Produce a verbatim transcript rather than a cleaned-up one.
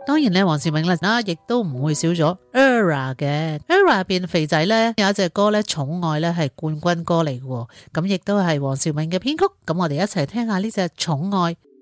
當然咧，黃兆銘啦，亦都唔會少咗 Era 嘅 Era 入邊肥仔咧有一隻歌咧，寵愛咧係冠軍歌嚟嘅，咁亦都係黃兆銘嘅編曲。咁我哋一齊聽下呢隻寵愛。